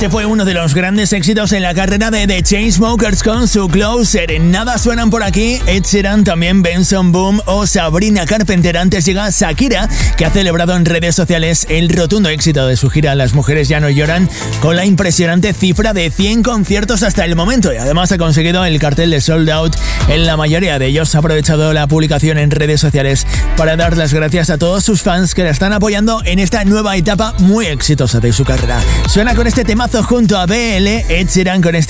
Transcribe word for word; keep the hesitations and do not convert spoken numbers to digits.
Este fue uno de los grandes éxitos en la carrera de The Chainsmokers con su Closer. En nada suenan por aquí Ed Sheeran, también Benson Boom o Sabrina Carpenter. Antes llega Shakira, que ha celebrado en redes sociales el rotundo éxito de su gira Las Mujeres Ya No Lloran, con la impresionante cifra de cien conciertos hasta el momento, y además ha conseguido el cartel de sold out en la mayoría de ellos. Ha aprovechado la publicación en redes sociales para dar las gracias a todos sus fans que la están apoyando en esta nueva etapa muy exitosa de su carrera. Suena con este temazo junto a B L, Ed Sheeran con este